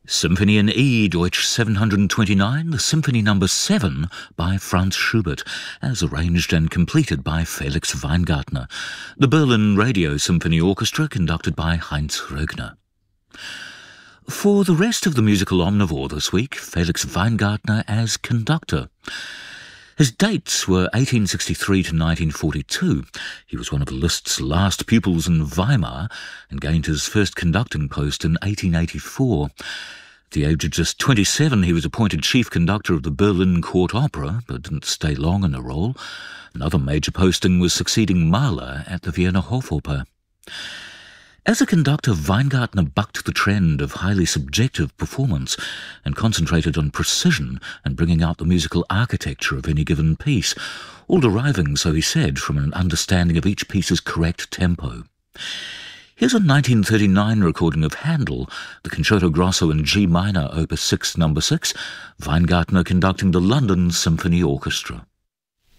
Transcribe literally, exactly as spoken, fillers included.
Symphony in E, Deutsch seven hundred twenty-nine, the Symphony Number seven by Franz Schubert, as arranged and completed by Felix Weingartner. The Berlin Radio Symphony Orchestra, conducted by Heinz Rögner. For the rest of the musical omnivore this week, Felix Weingartner as conductor. His dates were eighteen sixty-three to nineteen forty-two. He was one of Liszt's last pupils in Weimar and gained his first conducting post in eighteen eighty-four. At the age of just twenty-seven, he was appointed chief conductor of the Berlin Court Opera, but didn't stay long in the role. Another major posting was succeeding Mahler at the Vienna Hofoper. As a conductor, Weingartner bucked the trend of highly subjective performance and concentrated on precision and bringing out the musical architecture of any given piece, all deriving, so he said, from an understanding of each piece's correct tempo. Here's a nineteen thirty-nine recording of Handel, the Concerto Grosso in G minor, Opus six, number six, Weingartner conducting the London Symphony Orchestra.